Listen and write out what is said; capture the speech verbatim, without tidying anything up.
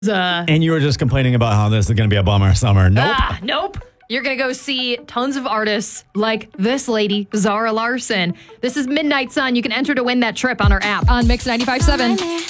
Uh, And you were just complaining about how this is going to be a bummer summer. Nope. Ah, nope. You're going to go see tons of artists like this lady, Zara Larson. This is Midnight Sun. You can enter to win that trip on our app. On Mix ninety-five point seven.